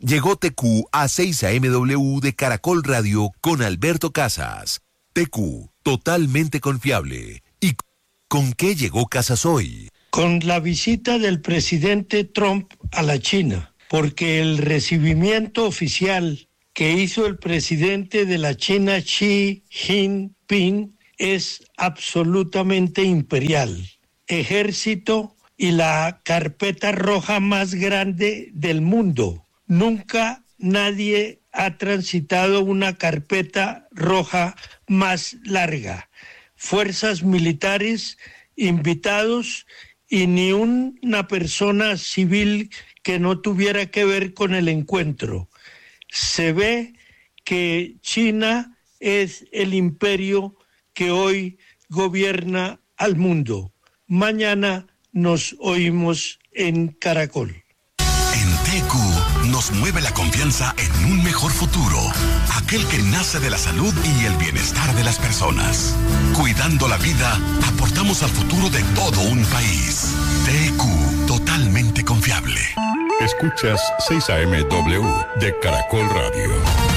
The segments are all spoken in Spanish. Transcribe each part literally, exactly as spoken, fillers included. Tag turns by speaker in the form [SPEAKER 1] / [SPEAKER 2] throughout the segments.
[SPEAKER 1] Llegó T Q a seis A M W de Caracol Radio con Alberto Casas. T Q, totalmente confiable. ¿Y con qué llegó Casas hoy?
[SPEAKER 2] Con la visita del presidente Trump a la China, porque el recibimiento oficial que hizo el presidente de la China, Xi Jinping, es absolutamente imperial. Ejército y la carpeta roja más grande del mundo. Nunca nadie ha transitado una carpeta roja más larga. Fuerzas militares, invitados y ni una persona civil que no tuviera que ver con el encuentro. Se ve que China es el imperio que hoy gobierna al mundo. Mañana nos oímos en Caracol.
[SPEAKER 3] En T Q nos mueve la confianza en un mejor futuro, aquel que nace de la salud y el bienestar de las personas. Cuidando la vida, aportamos al futuro de todo un país. T Q, totalmente confiable.
[SPEAKER 4] Escuchas seis A M W de Caracol Radio.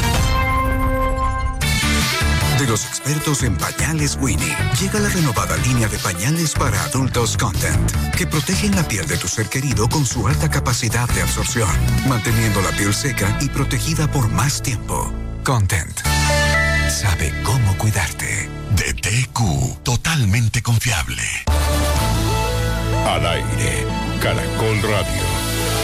[SPEAKER 5] De los expertos en pañales Winnie, llega la renovada línea de pañales para adultos Content, que protegen la piel de tu ser querido con su alta capacidad de absorción, manteniendo la piel seca y protegida por más tiempo. Content sabe cómo cuidarte.
[SPEAKER 3] De T Q, totalmente confiable.
[SPEAKER 4] Al aire, Caracol Radio.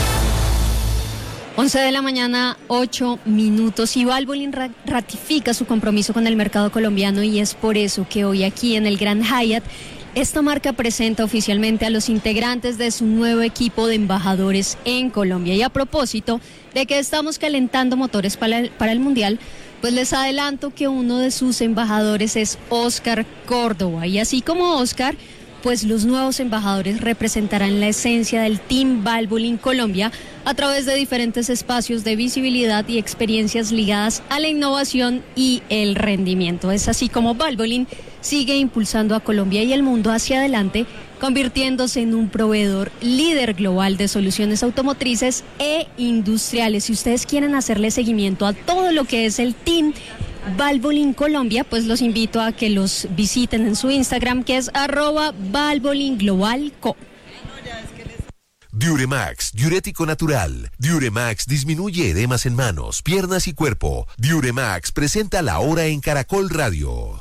[SPEAKER 6] once de la mañana, ocho minutos, y Valvoline ra- ratifica su compromiso con el mercado colombiano, y es por eso que hoy aquí en el Grand Hyatt esta marca presenta oficialmente a los integrantes de su nuevo equipo de embajadores en Colombia. Y a propósito de que estamos calentando motores para el, para el Mundial, pues les adelanto que uno de sus embajadores es Oscar Córdoba, y así como Oscar, pues los nuevos embajadores representarán la esencia del Team Valvoline Colombia a través de diferentes espacios de visibilidad y experiencias ligadas a la innovación y el rendimiento. Es así como Valvoline sigue impulsando a Colombia y el mundo hacia adelante, convirtiéndose en un proveedor líder global de soluciones automotrices e industriales. Si ustedes quieren hacerle seguimiento a todo lo que es el Team Valvoline Colombia, pues los invito a que los visiten en su Instagram, que es arroba Valvoline Global Co.
[SPEAKER 1] Diuremax, diurético natural. Diuremax disminuye edemas en manos, piernas y cuerpo. Diuremax presenta la hora en Caracol Radio.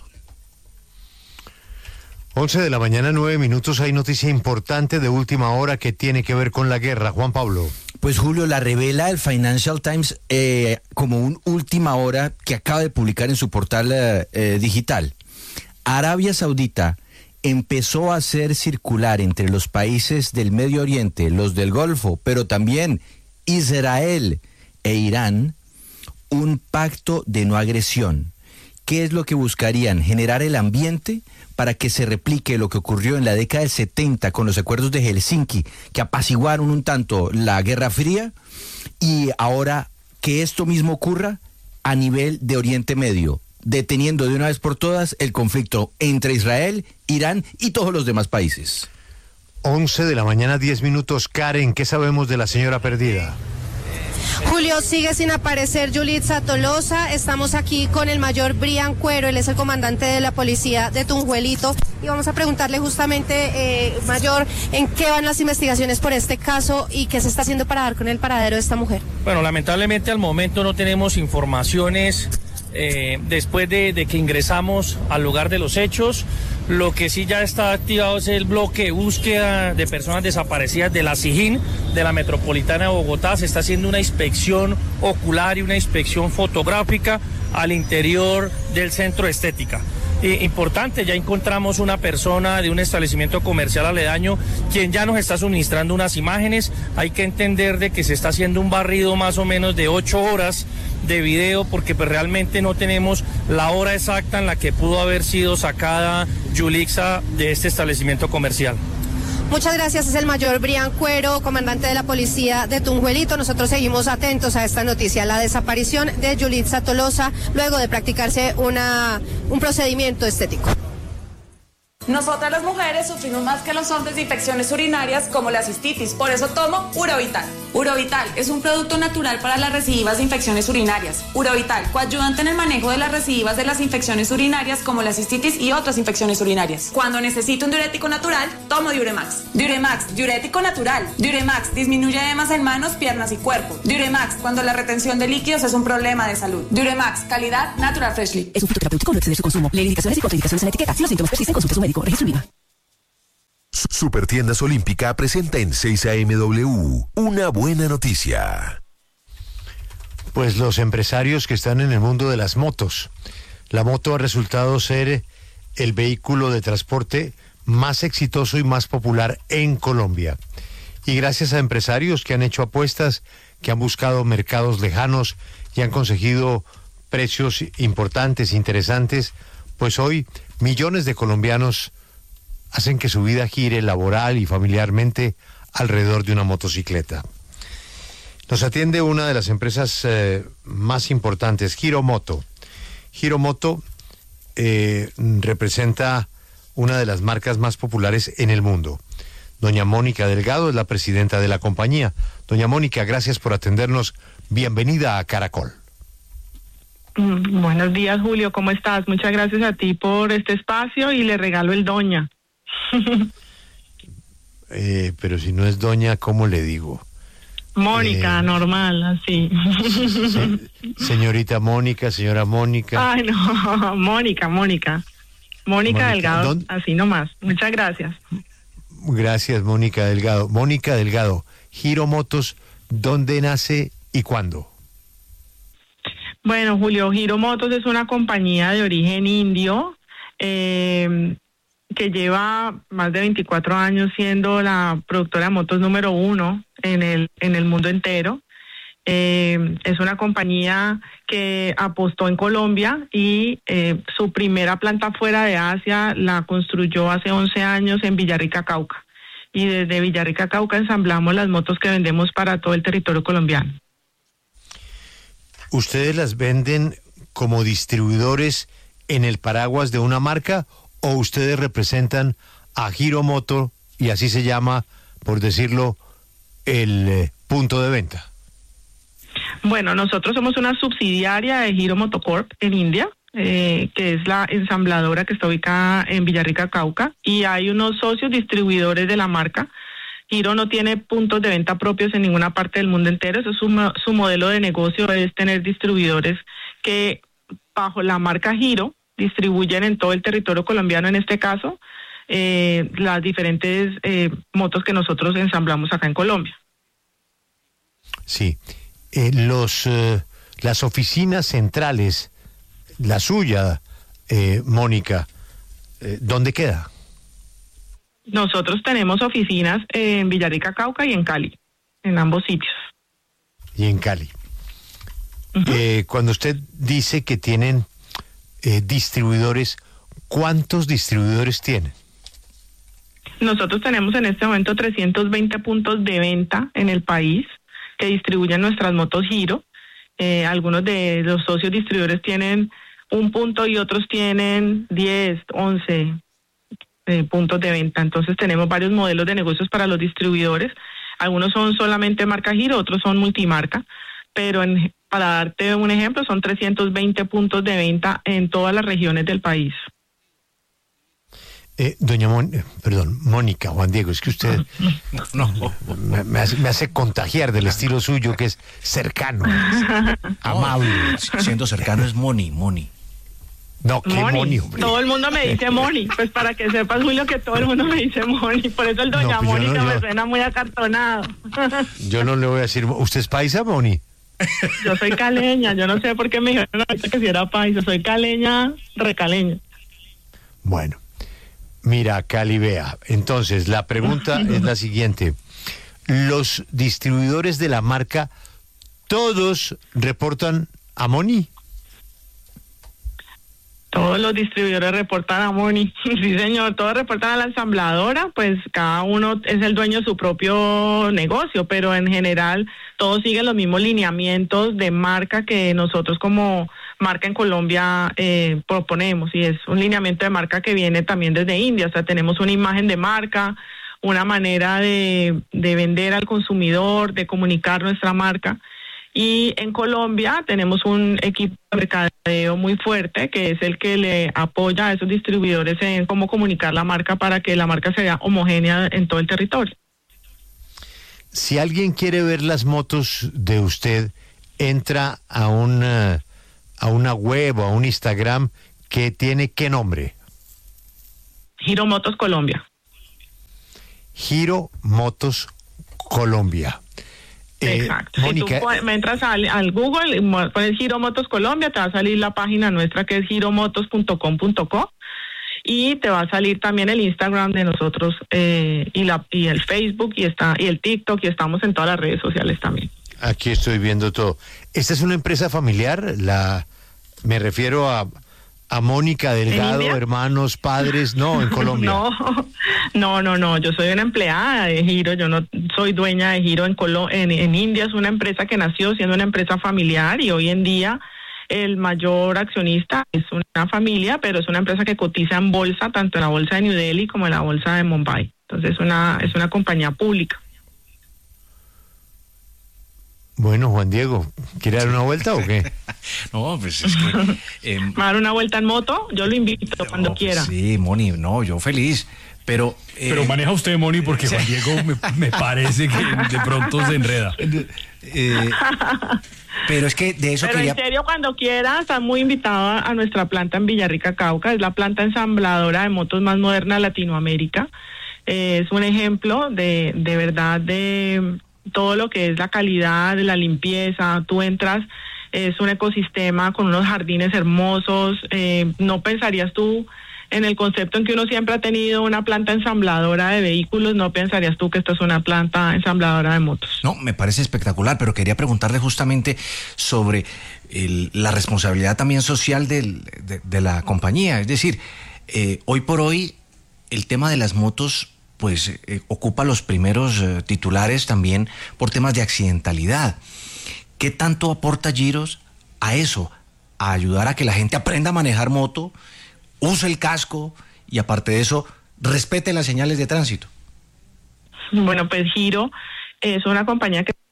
[SPEAKER 7] once de la mañana, nueve minutos. Hay noticia importante de última hora que tiene que ver con la guerra. Juan Pablo.
[SPEAKER 8] Pues Julio, la revela el Financial Times eh, como un última hora que acaba de publicar en su portal eh, eh, digital. Arabia Saudita empezó a hacer circular entre los países del Medio Oriente, los del Golfo, pero también Israel e Irán, un pacto de no agresión. ¿Qué es lo que buscarían? Generar el ambiente para que se replique lo que ocurrió en la década del setenta con los acuerdos de Helsinki, que apaciguaron un tanto la Guerra Fría, y ahora que esto mismo ocurra a nivel de Oriente Medio, deteniendo de una vez por todas el conflicto entre Israel, Irán y todos los demás países.
[SPEAKER 7] once de la mañana, diez minutos. Karen, ¿qué sabemos de la señora perdida?
[SPEAKER 9] Julio, sigue sin aparecer Yulitza Tolosa. Estamos aquí con el mayor Brian Cuero, él es el comandante de la policía de Tunjuelito, y vamos a preguntarle justamente, eh, mayor, en qué van las investigaciones por este caso y qué se está haciendo para dar con el paradero de esta mujer.
[SPEAKER 10] Bueno, lamentablemente al momento no tenemos informaciones eh, después de, de que ingresamos al lugar de los hechos. Lo que sí ya está activado es el bloque de búsqueda de personas desaparecidas de la SIJIN, de la Metropolitana de Bogotá. Se está haciendo una inspección ocular y una inspección fotográfica al interior del centro de estética. Eh, importante, ya encontramos una persona de un establecimiento comercial aledaño quien ya nos está suministrando unas imágenes. Hay que entender de que se está haciendo un barrido más o menos de ocho horas de video, porque pues realmente no tenemos la hora exacta en la que pudo haber sido sacada Yulitza de este establecimiento comercial.
[SPEAKER 9] Muchas gracias, es el mayor Brian Cuero, comandante de la policía de Tunjuelito. Nosotros seguimos atentos a esta noticia, la desaparición de Yulitza Tolosa luego de practicarse una, un procedimiento estético.
[SPEAKER 11] Nosotras las mujeres sufrimos más que los hombres de infecciones urinarias como la cistitis, por eso tomo Urovital. Urovital es un producto natural para las recidivas de infecciones urinarias. Urovital, coadyuvante en el manejo de las recidivas de las infecciones urinarias como la cistitis y otras infecciones urinarias. Cuando necesito un diurético natural, tomo Diuremax. Diuremax, diurético natural. Diuremax disminuye edemas en manos, piernas y cuerpo. Diuremax, cuando la retención de líquidos es un problema de salud. Diuremax, calidad Natural Freshly.
[SPEAKER 12] Es un fitoterapéutico, no exceder su consumo. Lee indicaciones y contraindicaciones en la etiqueta. Si los síntomas persisten, consulte a su médico. Registro INVIMA.
[SPEAKER 1] Supertiendas Olímpica presenta en seis A M W una buena noticia.
[SPEAKER 7] Pues los empresarios que están en el mundo de las motos. La moto ha resultado ser el vehículo de transporte más exitoso y más popular en Colombia. Y gracias a empresarios que han hecho apuestas, que han buscado mercados lejanos y han conseguido precios importantes, interesantes, pues hoy millones de colombianos hacen que su vida gire laboral y familiarmente alrededor de una motocicleta. Nos atiende una de las empresas eh, más importantes, Giro Moto. Giro Moto eh, representa una de las marcas más populares en el mundo. Doña Mónica Delgado es la presidenta de la compañía. Doña Mónica, gracias por atendernos. Bienvenida a Caracol.
[SPEAKER 13] Mm, buenos días, Julio. ¿Cómo estás? Muchas gracias a ti por este espacio y le regalo el doña.
[SPEAKER 7] eh, pero si no es doña, ¿cómo le digo?
[SPEAKER 13] Mónica, eh, normal, así.
[SPEAKER 7] Se, señorita Mónica, señora Mónica.
[SPEAKER 13] Ay, no, Mónica, Mónica. Mónica, Mónica Delgado, ¿dónde? Así nomás. Muchas gracias.
[SPEAKER 7] Gracias, Mónica Delgado. Mónica Delgado, Giro Motos, ¿dónde nace y cuándo?
[SPEAKER 13] Bueno, Julio, Giro Motos es una compañía de origen indio, eh, que lleva más de veinticuatro años siendo la productora de motos número uno en el en el mundo entero. Eh, es una compañía que apostó en Colombia y eh, su primera planta fuera de Asia la construyó hace once años en Villarrica, Cauca. Y desde Villarrica, Cauca ensamblamos las motos que vendemos para todo el territorio colombiano.
[SPEAKER 7] ¿Ustedes las venden como distribuidores en el paraguas de una marca o ustedes representan a Giro Moto y así se llama, por decirlo, el eh, punto de venta?
[SPEAKER 13] Bueno, nosotros somos una subsidiaria de Giro Motocorp en India, eh, que es la ensambladora que está ubicada en Villarrica, Cauca, y hay unos socios distribuidores de la marca. Giro no tiene puntos de venta propios en ninguna parte del mundo entero. Eso es su, su modelo de negocio, es tener distribuidores que bajo la marca Giro distribuyen en todo el territorio colombiano, en este caso, eh, las diferentes eh, motos que nosotros ensamblamos acá en Colombia.
[SPEAKER 7] Sí, eh, los eh, las oficinas centrales, la suya, eh, Mónica, eh, ¿dónde queda?
[SPEAKER 13] Nosotros tenemos oficinas en Villarrica, Cauca y en Cali, en ambos sitios.
[SPEAKER 7] Y en Cali. Uh-huh. Eh, cuando usted dice que tienen eh, distribuidores, ¿cuántos distribuidores tienen?
[SPEAKER 13] Nosotros tenemos en este momento trescientos veinte puntos de venta en el país que distribuyen nuestras motos Giro. Eh, algunos de los socios distribuidores tienen un punto y otros tienen diez, once eh, puntos de venta. Entonces tenemos varios modelos de negocios para los distribuidores. Algunos son solamente marca Giro, otros son multimarca, pero en, para darte un ejemplo, son trescientos veinte puntos de venta en todas las regiones del país.
[SPEAKER 7] Eh, doña Mon, perdón, Mónica, Juan Diego, es que usted no, no. Me, me, hace, me hace contagiar del estilo suyo, que es cercano, es amable.
[SPEAKER 8] No, siendo cercano es Moni, Moni.
[SPEAKER 7] No, qué Moni, Moni, hombre.
[SPEAKER 13] Todo el mundo me dice Moni, pues para que sepas, Julio, que todo el mundo me dice Moni, por eso el doña no, pues Mónica no, me yo... suena muy acartonado.
[SPEAKER 7] Yo no le voy a decir, ¿usted es paisa, Moni?
[SPEAKER 13] Yo soy caleña, yo no sé por qué me dijeron ahorita que si era paisa, soy caleña, recaleña.
[SPEAKER 7] Bueno. Mira, Cali, vea. Entonces, la pregunta es la siguiente. ¿Los distribuidores de la marca, todos reportan a Moni?
[SPEAKER 13] Todos los distribuidores reportan a Moni. Sí, señor, todos reportan a la ensambladora, pues cada uno es el dueño de su propio negocio, pero en general todos siguen los mismos lineamientos de marca que nosotros como marca en Colombia eh, proponemos, y es un lineamiento de marca que viene también desde India. O sea, tenemos una imagen de marca, una manera de, de vender al consumidor, de comunicar nuestra marca. Y en Colombia tenemos un equipo de mercadeo muy fuerte, que es el que le apoya a esos distribuidores en cómo comunicar la marca para que la marca sea homogénea en todo el territorio.
[SPEAKER 7] Si alguien quiere ver las motos de usted, entra a una, a una web o a un Instagram que tiene ¿qué nombre?
[SPEAKER 13] Giro Motos Colombia.
[SPEAKER 7] Giro Motos Colombia.
[SPEAKER 13] Exacto.
[SPEAKER 7] Eh, Mónica,
[SPEAKER 13] si tú entras al, al Google, pones Giro Motos Colombia, te va a salir la página nuestra que es giromotos punto com punto co y te va a salir también el Instagram de nosotros eh, y la y el Facebook y está y el TikTok, y estamos en todas las redes sociales también.
[SPEAKER 7] Aquí estoy viendo todo. ¿Esta es una empresa familiar? La me refiero a a Mónica Delgado, hermanos, padres, no, en Colombia.
[SPEAKER 13] No, no, no, no, yo soy una empleada de Giro, yo no soy dueña de Giro en, Colo en, en India, es una empresa que nació siendo una empresa familiar y hoy en día el mayor accionista es una familia, pero es una empresa que cotiza en bolsa, tanto en la bolsa de New Delhi como en la bolsa de Mumbai. Entonces es una, es una compañía pública.
[SPEAKER 7] Bueno, Juan Diego, ¿quiere dar una vuelta o qué?
[SPEAKER 14] No, pues es que... Eh,
[SPEAKER 13] ¿Va a dar una vuelta en moto? Yo lo invito no, cuando
[SPEAKER 14] pues
[SPEAKER 13] quiera.
[SPEAKER 14] Sí, Moni, no, yo feliz, pero...
[SPEAKER 15] Eh, pero maneja usted, Moni, porque Juan Diego me, me parece que de pronto se enreda.
[SPEAKER 14] Eh, pero es que de eso
[SPEAKER 13] pero
[SPEAKER 14] quería...
[SPEAKER 13] en serio, cuando quiera, está muy invitado a nuestra planta en Villarrica, Cauca. Es la planta ensambladora de motos más moderna de Latinoamérica. Eh, es un ejemplo de, de verdad de... todo lo que es la calidad, la limpieza. Tú entras, es un ecosistema con unos jardines hermosos. Eh, no pensarías tú en el concepto en que uno siempre ha tenido una planta ensambladora de vehículos, no pensarías tú que esto es una planta ensambladora de motos.
[SPEAKER 14] No, me parece espectacular, pero quería preguntarle justamente sobre el, la responsabilidad también social del, de, de la compañía. Es decir, eh, hoy por hoy el tema de las motos pues eh, ocupa los primeros eh, titulares también por temas de accidentalidad. ¿Qué tanto aporta Giros a eso? A ayudar a que la gente aprenda a manejar moto, use el casco y aparte de eso, respete las señales de tránsito.
[SPEAKER 13] Bueno, pues Giro es una compañía que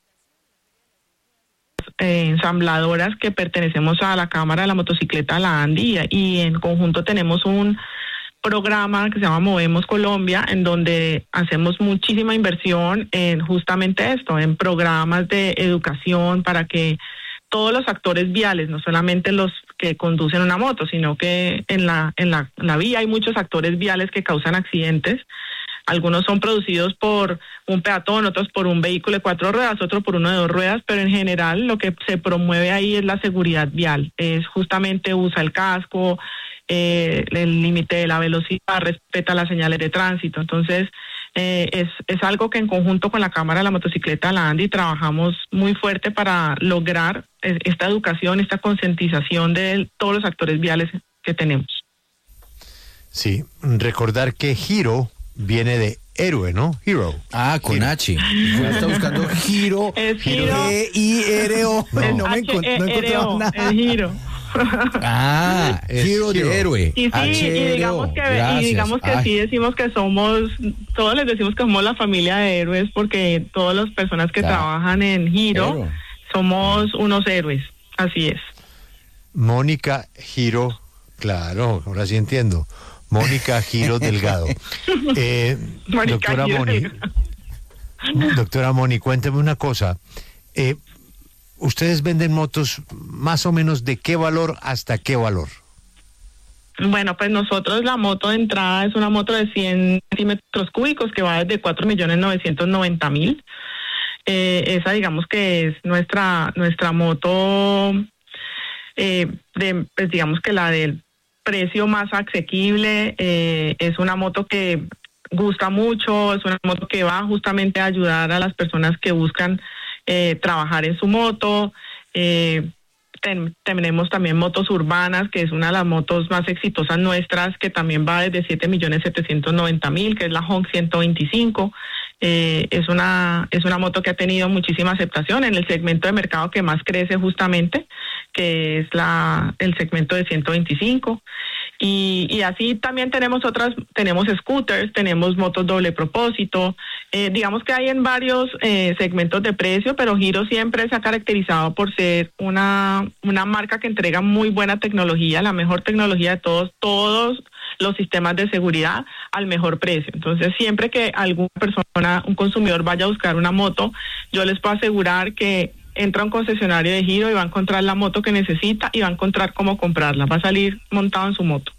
[SPEAKER 13] eh, ensambladoras que pertenecemos a la Cámara de la Motocicleta, la ANDI, y en conjunto tenemos un programa que se llama Movemos Colombia, en donde hacemos muchísima inversión en justamente esto, en programas de educación para que todos los actores viales, no solamente los que conducen una moto, sino que en la, en la, en la vía hay muchos actores viales que causan accidentes. Algunos son producidos por un peatón, otros por un vehículo de cuatro ruedas, otro por uno de dos ruedas, pero en general lo que se promueve ahí es la seguridad vial, es justamente usa el casco, Eh, el límite de la velocidad, respeta las señales de tránsito. Entonces, eh, es, es algo que en conjunto con la Cámara de la Motocicleta, la ANDI, trabajamos muy fuerte para lograr esta educación, esta concientización de todos los actores viales que tenemos.
[SPEAKER 7] Sí, recordar que Giro viene de héroe, ¿no? Hero.
[SPEAKER 8] Ah, con H. Yo está buscando Giro.
[SPEAKER 13] Es Giro.
[SPEAKER 8] E I R O.
[SPEAKER 13] No,
[SPEAKER 8] no me encontraba nada.
[SPEAKER 13] Es Giro.
[SPEAKER 8] Ah, Giro de héroe.
[SPEAKER 13] Y sí, y digamos que, y digamos que sí decimos que somos, todos les decimos que somos la familia de héroes porque todas las personas que claro. trabajan en Giro Héroe. somos unos héroes, así es.
[SPEAKER 7] Mónica Giro, claro, ahora sí entiendo. Mónica Giro Delgado. Eh,
[SPEAKER 13] Mónica
[SPEAKER 7] doctora
[SPEAKER 13] Giro
[SPEAKER 7] Moni,
[SPEAKER 13] Delgado.
[SPEAKER 7] doctora Moni, cuénteme una cosa. Eh, ¿Ustedes venden motos más o menos de qué valor hasta qué valor?
[SPEAKER 13] Bueno, pues nosotros la moto de entrada es una moto de cien centímetros cúbicos que va desde cuatro millones novecientos noventa mil. Eh, esa digamos que es nuestra nuestra moto, eh, de, pues digamos que la del precio más asequible. Eh, es una moto que gusta mucho, es una moto que va justamente a ayudar a las personas que buscan Eh, trabajar en su moto. Eh, ten, tenemos también motos urbanas, que es una de las motos más exitosas nuestras, que también va desde siete millones setecientos noventa mil, que es la Honk ciento veinticinco. Eh, es una es una moto que ha tenido muchísima aceptación en el segmento de mercado que más crece justamente, que es la el segmento de ciento veinticinco. Y, y así también tenemos otras, tenemos scooters, tenemos motos doble propósito, eh, digamos que hay en varios eh, segmentos de precio, pero Giro siempre se ha caracterizado por ser una, una marca que entrega muy buena tecnología, la mejor tecnología de todos, todos los sistemas de seguridad al mejor precio. Entonces, siempre que alguna persona, un consumidor vaya a buscar una moto, yo les puedo asegurar que entra a un concesionario de Giro y va a encontrar la moto que necesita y va a encontrar cómo comprarla. Va a salir montado en su moto.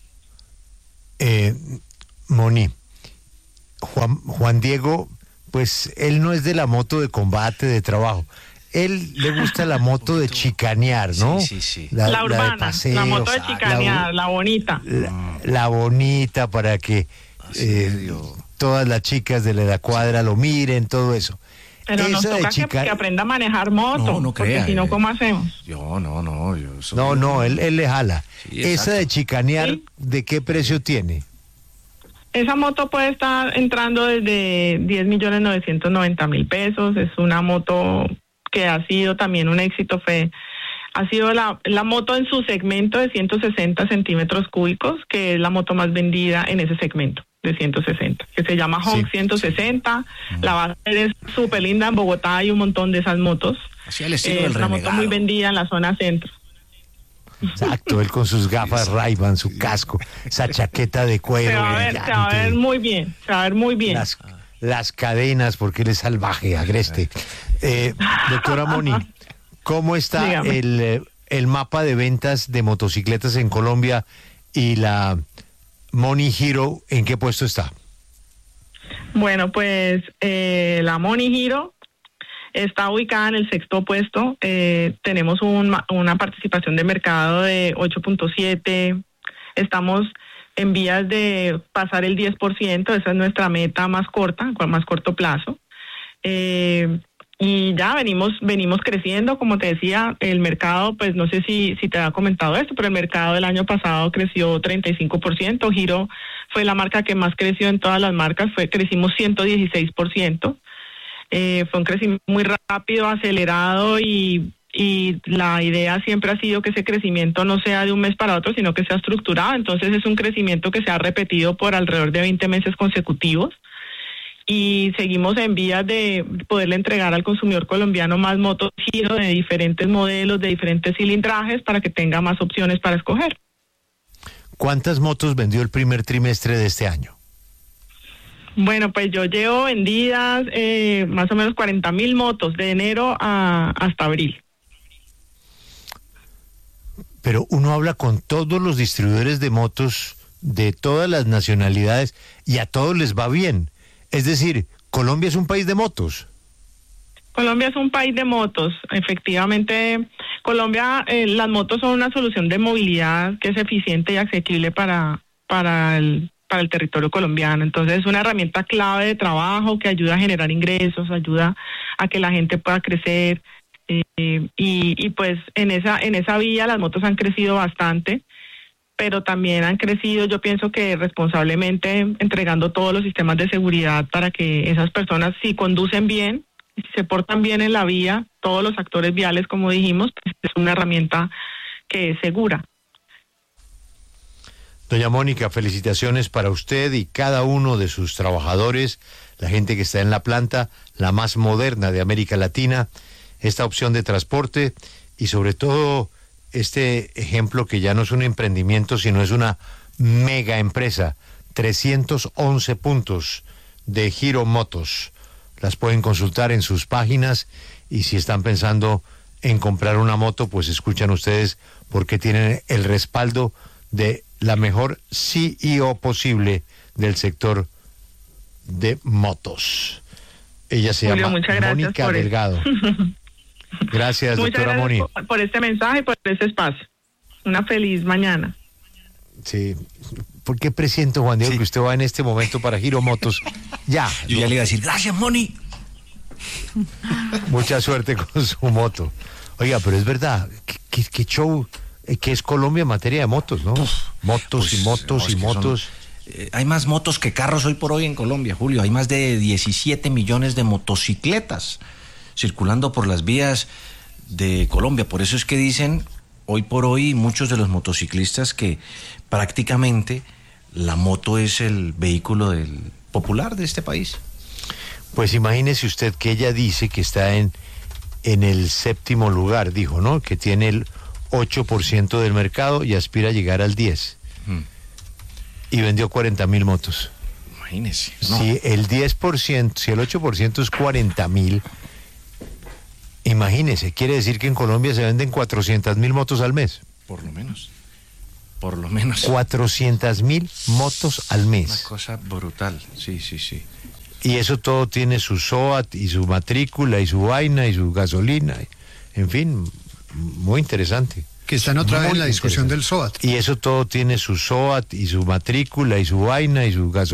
[SPEAKER 7] Eh, Moni, Juan, Juan Diego, pues él no es de la moto de combate, de trabajo. Él le gusta la moto de chicanear, ¿no?
[SPEAKER 14] Sí, sí, sí.
[SPEAKER 13] La, la urbana,
[SPEAKER 7] la, paseo,
[SPEAKER 13] la moto de chicanear, la, la bonita.
[SPEAKER 7] La, la bonita para que eh, todas las chicas de la cuadra lo miren, todo eso.
[SPEAKER 13] Pero nos
[SPEAKER 7] Esa
[SPEAKER 13] toca
[SPEAKER 7] de chica...
[SPEAKER 13] que, que aprenda a manejar moto,
[SPEAKER 14] No, no
[SPEAKER 13] porque
[SPEAKER 14] crea,
[SPEAKER 13] si no,
[SPEAKER 14] eh.
[SPEAKER 13] ¿cómo hacemos?
[SPEAKER 14] Yo, no, no. Yo soy...
[SPEAKER 7] No, no, él, él le jala.
[SPEAKER 14] Sí,
[SPEAKER 7] Esa
[SPEAKER 14] exacto.
[SPEAKER 7] de chicanear,
[SPEAKER 13] ¿Sí?
[SPEAKER 7] ¿de qué precio tiene?
[SPEAKER 13] Esa moto puede estar entrando desde diez millones novecientos noventa mil pesos. Es una moto que ha sido también un éxito. Fue, ha sido la, la moto en su segmento de ciento sesenta centímetros cúbicos, que es la moto más vendida en ese segmento de ciento sesenta, que se llama Honk
[SPEAKER 7] Sí.
[SPEAKER 13] ciento sesenta. La base es súper linda. En Bogotá hay un montón de esas motos.
[SPEAKER 14] Así al estilo
[SPEAKER 13] Eh,
[SPEAKER 14] del
[SPEAKER 13] es una moto
[SPEAKER 14] renegado.
[SPEAKER 13] muy vendida en la zona centro.
[SPEAKER 7] Exacto, él con sus gafas Ray-Ban, su casco, esa chaqueta de cuero.
[SPEAKER 13] Se va a ver, se va a ver
[SPEAKER 7] brillante,
[SPEAKER 13] muy bien, se va a ver muy bien.
[SPEAKER 7] las, las cadenas, porque él es salvaje, agreste. Eh, doctora Moni, ¿cómo está
[SPEAKER 13] Dígame.
[SPEAKER 7] el, eh, el mapa de ventas de motocicletas en Colombia y la Moni Hero, en qué puesto está?
[SPEAKER 13] Bueno, pues eh, la Moni Hero está ubicada en el sexto puesto. Eh, tenemos un, una participación de mercado de ocho punto siete. Estamos en vías de pasar el diez por ciento. Esa es nuestra meta más corta, con más corto plazo. Eh, y ya venimos venimos creciendo, como te decía, el mercado, pues no sé si, si te había comentado esto, pero el mercado del año pasado creció treinta y cinco por ciento. Giro fue la marca que más creció en todas las marcas, fue crecimos ciento dieciséis por ciento. Eh, fue un crecimiento muy rápido, acelerado, y, y la idea siempre ha sido que ese crecimiento no sea de un mes para otro, sino que sea estructurado. Entonces es un crecimiento que se ha repetido por alrededor de veinte meses consecutivos, y seguimos en vías de poderle entregar al consumidor colombiano más motos Giro de diferentes modelos, de diferentes cilindrajes, para que tenga más opciones para escoger.
[SPEAKER 7] ¿Cuántas motos vendió el primer trimestre de este año?
[SPEAKER 13] Bueno, pues yo llevo vendidas eh, más o menos cuarenta mil motos de enero a, hasta abril.
[SPEAKER 7] Pero uno habla con todos los distribuidores de motos de todas las nacionalidades y a todos les va bien. Es decir, Colombia es un país de motos.
[SPEAKER 13] Colombia es un país de motos, efectivamente. Colombia, eh, las motos son una solución de movilidad que es eficiente y asequible para, para el para el territorio colombiano. Entonces es una herramienta clave de trabajo que ayuda a generar ingresos, ayuda a que la gente pueda crecer, eh, y, y pues en esa en esa vía las motos han crecido bastante, pero también han crecido, yo pienso que responsablemente, entregando todos los sistemas de seguridad para que esas personas, si conducen bien, si se portan bien en la vía, todos los actores viales, como dijimos, pues es una herramienta que es segura.
[SPEAKER 7] Doña Mónica, felicitaciones para usted y cada uno de sus trabajadores, la gente que está en la planta, la más moderna de América Latina, esta opción de transporte y sobre todo este ejemplo que ya no es un emprendimiento, sino es una mega empresa, trescientos once puntos de Giro Motos. Las pueden consultar en sus páginas, y si están pensando en comprar una moto, pues escuchan ustedes, porque tienen el respaldo de la mejor C E O posible del sector de motos. Ella se
[SPEAKER 13] Julio,
[SPEAKER 7] llama
[SPEAKER 13] muchas gracias
[SPEAKER 7] Mónica
[SPEAKER 13] por
[SPEAKER 7] Delgado. Gracias,
[SPEAKER 13] Muchas
[SPEAKER 7] doctora
[SPEAKER 13] gracias
[SPEAKER 7] Moni.
[SPEAKER 13] por, por este mensaje y por este espacio. Una feliz mañana.
[SPEAKER 7] Sí. ¿Por qué presiento, Juan Diego, sí, que usted va en este momento para Giro Motos? Ya.
[SPEAKER 14] Yo ya le iba a decir, gracias, Moni.
[SPEAKER 7] Mucha suerte con su moto. Oiga, pero es verdad, qué, qué, qué show que es Colombia en materia de motos, ¿no? Motos pues, y motos no, y motos.
[SPEAKER 14] Son, eh, hay más motos que carros hoy por hoy en Colombia, Julio. Hay más de diecisiete millones de motocicletas circulando por las vías de Colombia. Por eso es que dicen hoy por hoy muchos de los motociclistas que prácticamente la moto es el vehículo del popular de este país.
[SPEAKER 7] Pues imagínese usted que ella dice que está en, en el séptimo lugar, dijo, ¿no? Que tiene el ocho por ciento del mercado y aspira a llegar al diez. Hmm. Y vendió cuarenta mil motos.
[SPEAKER 14] Imagínese. No.
[SPEAKER 7] Si el diez por ciento, si el ocho por ciento es cuarenta mil, imagínese, quiere decir que en Colombia se venden cuatrocientas mil motos al mes.
[SPEAKER 14] Por lo menos. Por lo menos.
[SPEAKER 7] cuatrocientas mil motos al mes.
[SPEAKER 14] Una cosa brutal, sí, sí, sí.
[SPEAKER 7] Y eso todo tiene su S O A T y su matrícula y su vaina y su gasolina. En fin, muy interesante.
[SPEAKER 16] Que están otra vez en la discusión del S O A T.
[SPEAKER 7] Y eso todo tiene su S O A T y su matrícula y su vaina y su gasolina.